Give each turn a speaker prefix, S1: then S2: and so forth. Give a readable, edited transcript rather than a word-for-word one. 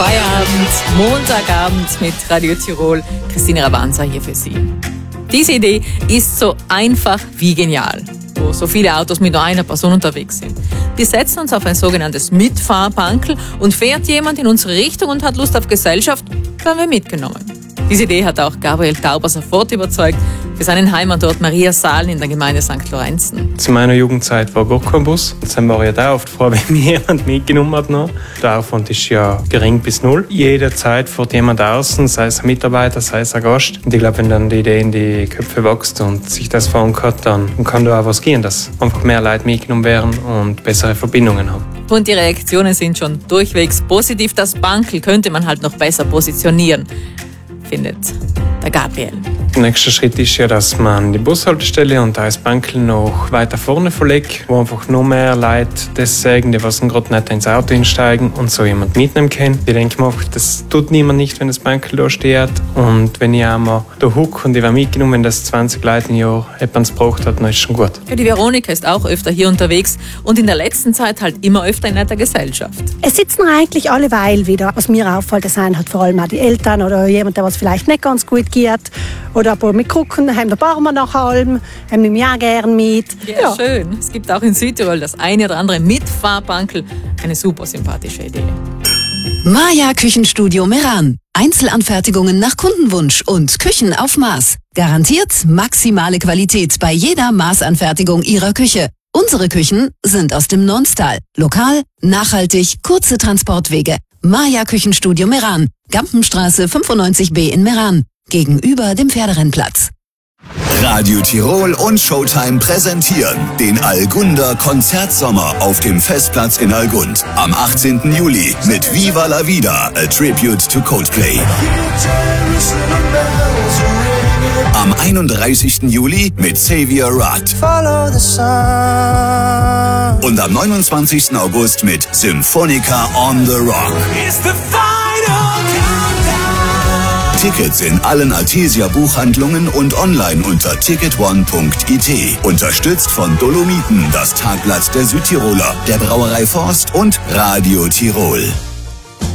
S1: Feierabend, Montagabend mit Radio Tirol. Christine Ravanza hier für Sie. Diese Idee ist so einfach wie genial, wo so viele Autos mit nur einer Person unterwegs sind. Wir setzen uns auf ein sogenanntes Mitfahrbankel und fährt jemand in unsere Richtung und hat Lust auf Gesellschaft, werden wir mitgenommen. Diese Idee hat auch Gabriel Tauber sofort überzeugt für seinen Heimatort Maria Salen in der Gemeinde St. Lorenzen.
S2: Zu meiner Jugendzeit war gar kein Bus. Dann war ich da oft froh, wenn mich jemand mitgenommen hat. Noch. Der Aufwand ist ja gering bis null. Jederzeit fährt jemand außen, sei es ein Mitarbeiter, sei es ein Gast. Und ich glaube, wenn dann die Idee in die Köpfe wächst und sich das verankert, dann kann da auch was gehen, dass einfach mehr Leute mitgenommen werden und bessere Verbindungen haben.
S1: Und die Reaktionen sind schon durchwegs positiv. Das Bankel könnte man halt noch besser positionieren, findet der Gabriel.
S2: Der nächste Schritt ist ja, dass man die Bushaltestelle und das Bankel noch weiter vorne verlegt, wo einfach noch mehr Leute das sagen, die gerade nicht ins Auto einsteigen und so jemand mitnehmen können. Ich denke mir, das tut niemand nicht, wenn das Bankel da steht. Und wenn ich einmal da hucke und ich war mitgenommen, wenn das 20 Leute im Jahr jemand gebraucht hat, dann ist schon gut.
S1: Ja, die Veronika ist auch öfter hier unterwegs und in der letzten Zeit halt immer öfter in der Gesellschaft.
S3: Es sitzen eigentlich alleweil wieder. Was mir auffällt, das sind halt vor allem auch die Eltern oder jemand, der was vielleicht nicht ganz gut geht. Oder aber mit Krücken, haben der Barmer nach allem, haben wir ja gern mit.
S1: Ja, schön. Es gibt auch in Südtirol das eine oder andere Mitfahrbankel. Eine super sympathische Idee.
S4: Maja Küchenstudio Meran. Einzelanfertigungen nach Kundenwunsch und Küchen auf Maß. Garantiert maximale Qualität bei jeder Maßanfertigung Ihrer Küche. Unsere Küchen sind aus dem Nonstal. Lokal, nachhaltig, kurze Transportwege. Maja Küchenstudio Meran. Gampenstraße 95b in Meran. Gegenüber dem Pferderennplatz.
S5: Radio Tirol und Showtime präsentieren den Algunder Konzertsommer auf dem Festplatz in Algund. Am 18. Juli mit Viva la Vida, a Tribute to Coldplay. Am 31. Juli mit Xavier Rudd. Und am 29. August mit Symphonica on the Rock. Tickets in allen Artesia Buchhandlungen und online unter ticketone.it. Unterstützt von Dolomiten, das Tagblatt der Südtiroler, der Brauerei Forst und Radio Tirol.